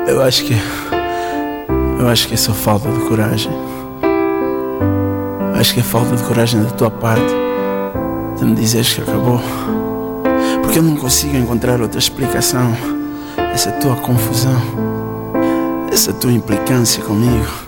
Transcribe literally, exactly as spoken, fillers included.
Eu acho que Eu acho que é só falta de coragem. Acho que é falta de coragem da tua parte de me dizeres que acabou, porque eu não consigo encontrar outra explicação. Essa tua confusão, essa tua implicância comigo.